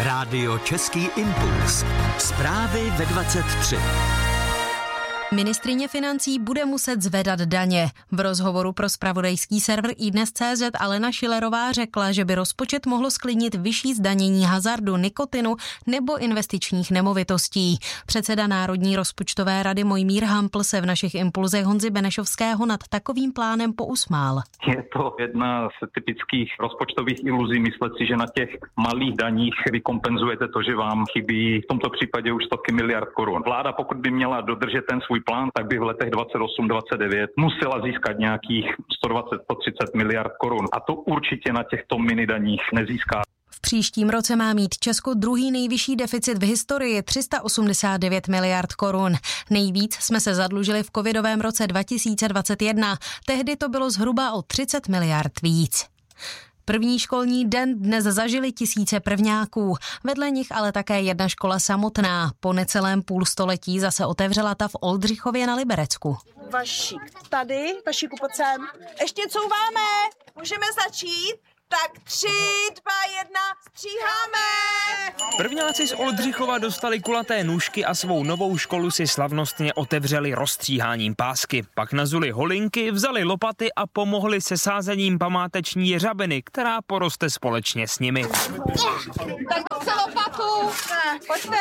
Rádio Český impuls. Zprávy ve 23. Ministryně financí bude muset zvedat daně. V rozhovoru pro zpravodajský server iDnes.cz Alena Schillerová řekla, že by rozpočet mohlo sklidnit vyšší zdanění hazardu, nikotinu nebo investičních nemovitostí. Předseda Národní rozpočtové rady Mojmír Hampl se v našich impulzech Honzy Benešovského nad takovým plánem pousmál. Je to jedna z typických rozpočtových iluzí myslet si, že na těch malých daních vy kompenzujete to, že vám chybí v tomto případě už stovky miliard korun. Vláda, pokud by měla dodržet ten svůj plán, tak by v letech 28-29 musela získat nějakých 120-130 miliard korun. A to určitě na těchto minidaních nezíská. V příštím roce má mít Česko druhý nejvyšší deficit v historii 389 miliard korun. Nejvíc jsme se zadlužili v covidovém roce 2021. Tehdy to bylo zhruba o 30 miliard víc. První školní den dnes zažili tisíce prvňáků, vedle nich ale také jedna škola samotná. Po necelém půlstoletí zase otevřela ta v Oldřichově na Liberecku. Vašík tady, Vašíku, pojď sem. Ještě couváme, můžeme začít? Tak 3, 2, 1, stříháme! Prvňáci z Oldřichova dostali kulaté nůžky a svou novou školu si slavnostně otevřeli rozstříháním pásky. Pak nazuli holinky, vzali lopaty a pomohli se sázením památeční jeřabiny, která poroste společně s nimi. Tak chce lopatu! Pojďte!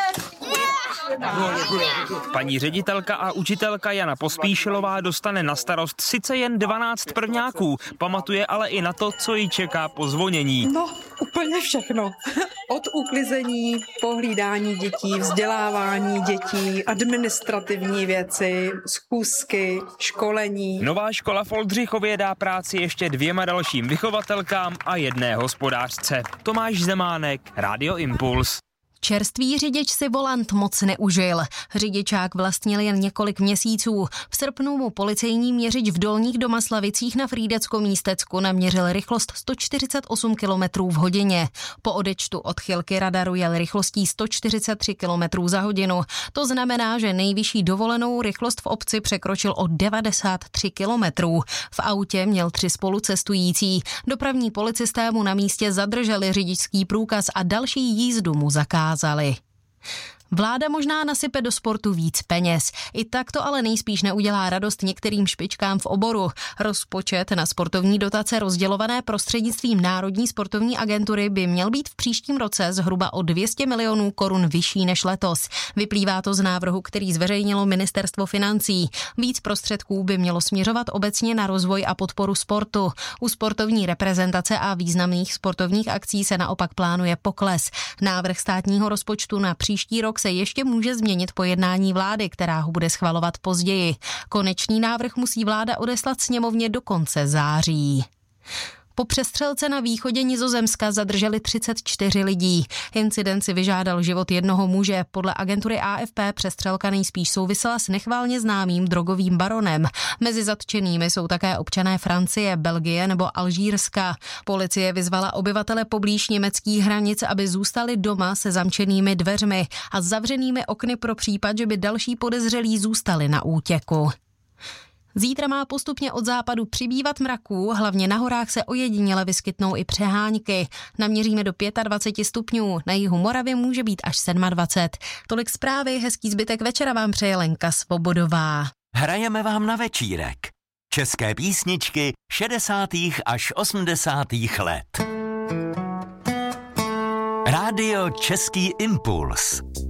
Paní ředitelka a učitelka Jana Pospíšilová dostane na starost sice jen 12 prvňáků, pamatuje ale i na to, co ji čeká po zvonění. No, úplně všechno. Od uklizení, pohlídání dětí, vzdělávání dětí, administrativní věci, schůzky, školení. Nová škola v Oldřichově dá práci ještě 2 dalším vychovatelkám a 1 hospodářce. Tomáš Zemánek, Rádio Impuls. Čerstvý řidič si volant moc neužil. Řidičák vlastnil jen několik měsíců. V srpnu mu policejní měřič v Dolních Domaslavicích na Frýdecko-Místecku naměřil rychlost 148 km v hodině. Po odečtu odchylky radaru jel rychlostí 143 km za hodinu. To znamená, že nejvyšší dovolenou rychlost v obci překročil o 93 km. V autě měl 3 spolucestující. Dopravní policisté mu na místě zadrželi řidičský průkaz a další jízdu mu zakázali. Vláda možná nasype do sportu víc peněz. I tak to ale nejspíš neudělá radost některým špičkám v oboru. Rozpočet na sportovní dotace rozdělované prostřednictvím Národní sportovní agentury by měl být v příštím roce zhruba o 200 milionů korun vyšší než letos. Vyplývá to z návrhu, který zveřejnilo Ministerstvo financí. Víc prostředků by mělo směřovat obecně na rozvoj a podporu sportu. U sportovní reprezentace a významných sportovních akcí se naopak plánuje pokles. Návrh státního rozpočtu na příští rok se ještě může změnit po jednání vlády, která ho bude schvalovat později. Konečný návrh musí vláda odeslat sněmovně do konce září. Po přestřelce na východě Nizozemska zadrželi 34 lidí. Incident si vyžádal život jednoho muže. Podle agentury AFP přestřelka nejspíš souvisela s nechvalně známým drogovým baronem. Mezi zatčenými jsou také občané Francie, Belgie nebo Alžírska. Policie vyzvala obyvatele poblíž německých hranic, aby zůstali doma se zamčenými dveřmi a zavřenými okny pro případ, že by další podezřelí zůstali na útěku. Zítra má postupně od západu přibývat mraků, hlavně na horách se ojediněle vyskytnou i přehánky. Naměříme do 25 stupňů, na jihu Moravy může být až 27. Tolik zprávy, hezký zbytek večera vám přeje Lenka Svobodová. Hrajeme vám na večírek. České písničky 60. až 80. let. Rádio Český impuls.